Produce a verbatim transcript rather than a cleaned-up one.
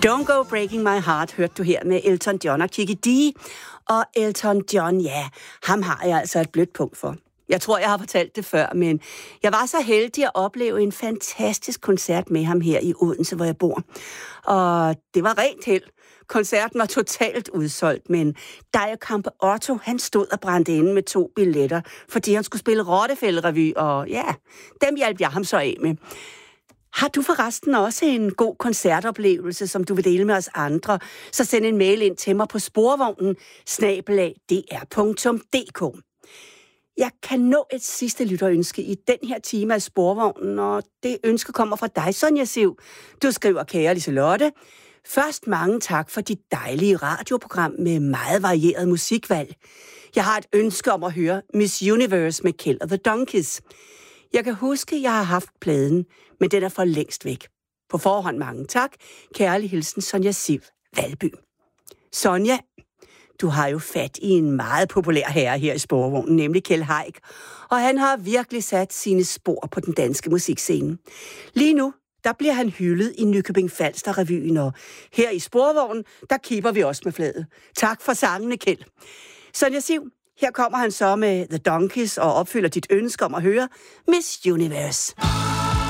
Don't Go Breaking My Heart hørte du her med Elton John og Kiki Dee. Og Elton John, ja, ham har jeg altså et blødt punkt for. Jeg tror, jeg har fortalt det før, men jeg var så heldig at opleve en fantastisk koncert med ham her i Odense, hvor jeg bor. Og det var rent held. Koncerten var totalt udsolgt, men Dio Campeotto, han stod og brændte inde med to billetter, fordi han skulle spille Rottefælde-revy, og ja, dem hjalp jeg ham så af med. Har du forresten også en god koncertoplevelse, som du vil dele med os andre, så send en mail ind til mig på sporvognen snabel-a d r punktum d k. Jeg kan nå et sidste lytterønske i den her time af Sporvognen, og det ønske kommer fra dig, Sonja Siv. Du skriver, kære Liselotte, først mange tak for dit dejlige radioprogram med meget varieret musikvalg. Jeg har et ønske om at høre Miss Universe med Keld og The Donkeys. Jeg kan huske, jeg har haft pladen, men den er for længst væk. På forhånd mange tak. Kærlig hilsen, Sonja Siv, Valby. Sonja, du har jo fat i en meget populær herre her i Sporvognen, nemlig Kjeld Haik, og han har virkelig sat sine spor på den danske musikscene. Lige nu, der bliver han hyldet i Nykøbing Falster-revyen, og her i Sporvognen, der kipper vi også med flaget. Tak for sangene, Kjeld. Sonja Siv, her kommer han så med The Donkeys og opfylder dit ønske om at høre Miss Universe.